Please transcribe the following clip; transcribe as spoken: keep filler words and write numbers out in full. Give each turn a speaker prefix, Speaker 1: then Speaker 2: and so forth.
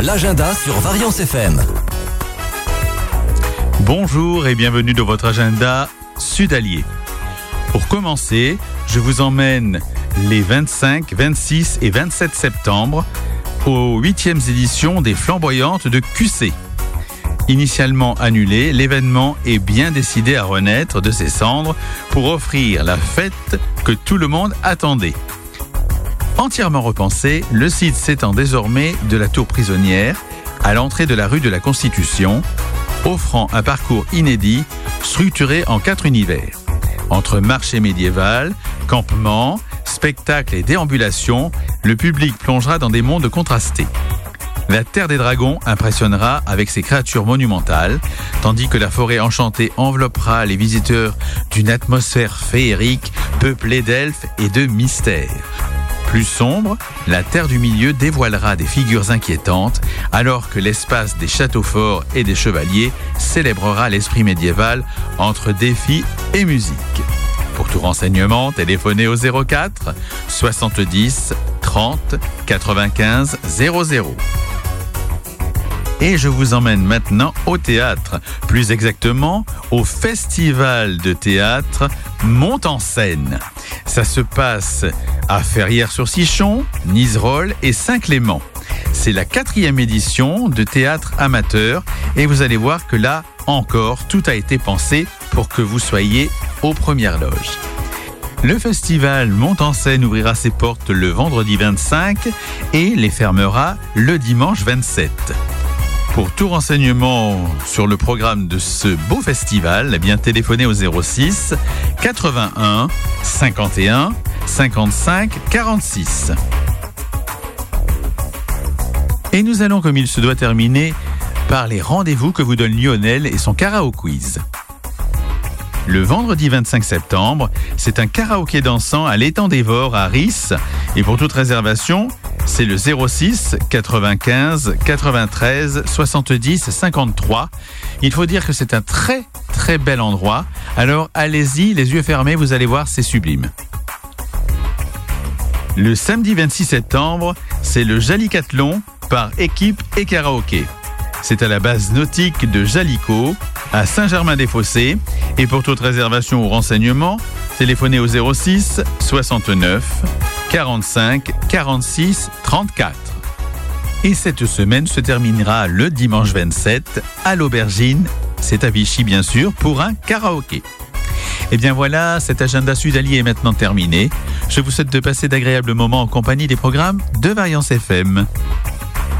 Speaker 1: l'agenda sur Variance F M.
Speaker 2: Bonjour et bienvenue dans votre agenda Sud-Allier. Pour commencer, je vous emmène les vingt-cinq, vingt-six et vingt-sept septembre aux huitième éditions des Flamboyantes de Q C. Initialement annulé, l'événement est bien décidé à renaître de ses cendres pour offrir la fête que tout le monde attendait. Entièrement repensé, le site s'étend désormais de la tour prisonnière à l'entrée de la rue de la Constitution, offrant un parcours inédit structuré en quatre univers. Entre marché médiéval, campement, spectacle et déambulation, le public plongera dans des mondes contrastés. La Terre des Dragons impressionnera avec ses créatures monumentales, tandis que la forêt enchantée enveloppera les visiteurs d'une atmosphère féerique peuplée d'elfes et de mystères. Plus sombre, la Terre du Milieu dévoilera des figures inquiétantes, alors que l'espace des châteaux forts et des chevaliers célébrera l'esprit médiéval entre défis et musique. Pour tout renseignement, téléphonez au zéro quatre soixante-dix trente quatre-vingt-quinze zéro zéro. Et je vous emmène maintenant au théâtre, plus exactement au Festival de théâtre Monte en Scène. Ça se passe à Ferrières-sur-Sichon, Nizerolle et Saint-Clément. C'est la quatrième édition de théâtre amateur et vous allez voir que là encore, tout a été pensé pour que vous soyez aux premières loges. Le festival Monte en Scène ouvrira ses portes le vendredi vingt-cinq et les fermera le dimanche vingt-sept. Pour tout renseignement sur le programme de ce beau festival, eh bien téléphonez au zéro six quatre-vingt-un cinquante et un cinquante-cinq quarante-six. Et nous allons, comme il se doit, terminer par les rendez-vous que vous donne Lionel et son karaoke quiz. Le vendredi vingt-cinq septembre, c'est un karaoké dansant à l'étang des Vors à Ris. Et pour toute réservation, c'est le zéro six quatre-vingt-quinze quatre-vingt-treize soixante-dix cinquante-trois. Il faut dire que c'est un très très bel endroit. Alors allez-y, les yeux fermés, vous allez voir, c'est sublime. Le samedi vingt-six septembre, c'est le Jalicathlon par équipe et karaoké. C'est à la base nautique de Jalico, à Saint-Germain-des-Fossés. Et pour toute réservation ou renseignement, téléphonez au zéro six soixante-neuf quarante-cinq quarante-six trente-quatre. Et cette semaine se terminera le dimanche vingt-sept à l'Aubergine, c'est à Vichy bien sûr, pour un karaoké. Et bien voilà, cet agenda Sud-Allier est maintenant terminé. Je vous souhaite de passer d'agréables moments en compagnie des programmes de Variance F M.